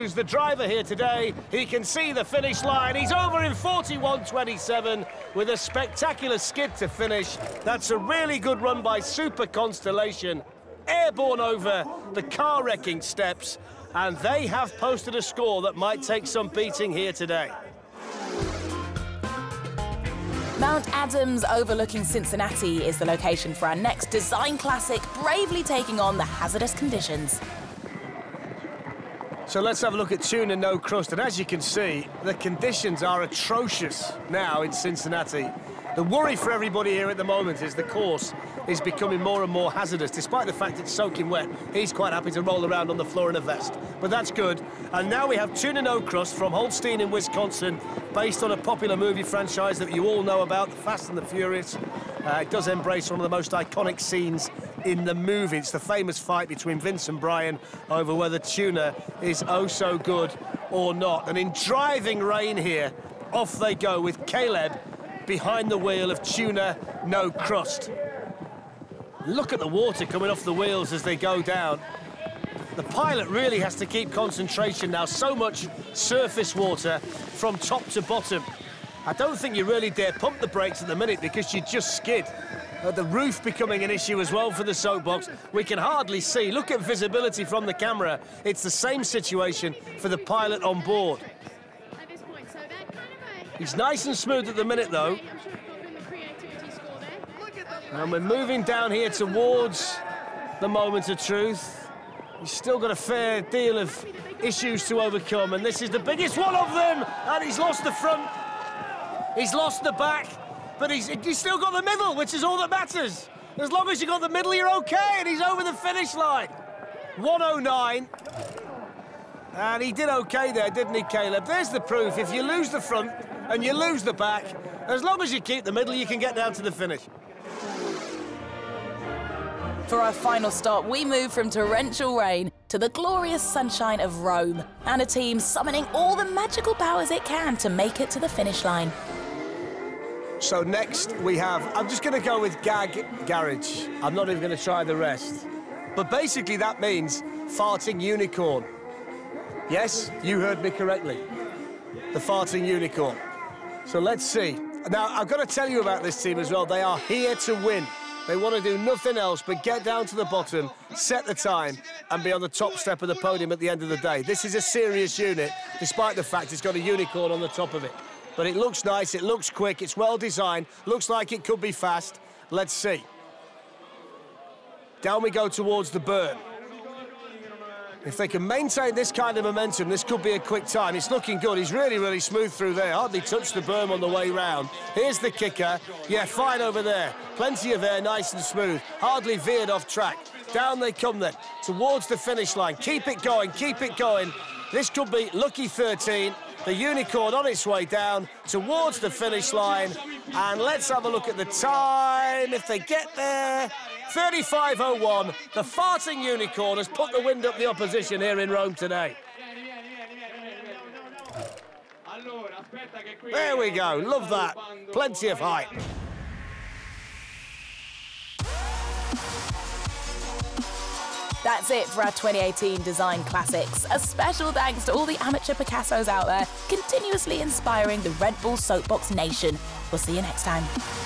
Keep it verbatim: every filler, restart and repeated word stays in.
Who's the driver here today. He can see the finish line. He's over in forty-one twenty-seven with a spectacular skid to finish. That's a really good run by Super Constellation. Airborne over the car-wrecking steps, and they have posted a score that might take some beating here today. Mount Adams overlooking Cincinnati is the location for our next design classic, bravely taking on the hazardous conditions. So let's have a look at Tuna No Crust, and as you can see, the conditions are atrocious now in Cincinnati. The worry for everybody here at the moment is the course is becoming more and more hazardous. Despite the fact it's soaking wet, he's quite happy to roll around on the floor in a vest. But that's good. And now we have Tuna No Crust from Holstein in Wisconsin, based on a popular movie franchise that you all know about, The Fast and the Furious. Uh, it does embrace one of the most iconic scenes in the movie. It's the famous fight between Vince and Brian over whether tuna is oh so good or not. And in driving rain here, off they go with Caleb behind the wheel of Tuna No Crust. Look at the water coming off the wheels as they go down. The pilot really has to keep concentration now. So much surface water from top to bottom. I don't think you really dare pump the brakes at the minute because you just skid. Uh, the roof becoming an issue as well for the soapbox. We can hardly see. Look at visibility from the camera. It's the same situation for the pilot on board. He's nice and smooth at the minute, though. And we're moving down here towards the moment of truth. He's still got a fair deal of issues to overcome, and this is the biggest one of them. And he's lost the front. He's lost the back, but he's, he's still got the middle, which is all that matters. As long as you've got the middle, you're okay, and he's over the finish line. one oh nine. And he did okay there, didn't he, Caleb? There's the proof. If you lose the front and you lose the back, as long as you keep the middle, you can get down to the finish. For our final stop, we move from torrential rain to the glorious sunshine of Rome, and a team summoning all the magical powers it can to make it to the finish line. So next we have, I'm just going to go with Gag Garage. I'm not even going to try the rest. But basically that means farting unicorn. Yes, you heard me correctly. The farting unicorn. So let's see. Now, I've got to tell you about this team as well. They are here to win. They want to do nothing else but get down to the bottom, set the time, and be on the top step of the podium at the end of the day. This is a serious unit, despite the fact it's got a unicorn on the top of it. But it looks nice, it looks quick, it's well designed, looks like it could be fast. Let's see. Down we go towards the burn. If they can maintain this kind of momentum, this could be a quick time. It's looking good. He's really, really smooth through there. Hardly touched the berm on the way round. Here's the kicker. Yeah, fine over there. Plenty of air, nice and smooth. Hardly veered off track. Down they come then, towards the finish line. Keep it going, keep it going. This could be lucky thirteen. The unicorn on its way down towards the finish line. And let's have a look at the time. If they get there, thirty-five oh one. The farting unicorn has put the wind up the opposition here in Rome today. There we go. Love that. Plenty of height. That's it for our twenty eighteen Design Classics. A special thanks to all the amateur Picassos out there, continuously inspiring the Red Bull Soapbox Nation. We'll see you next time.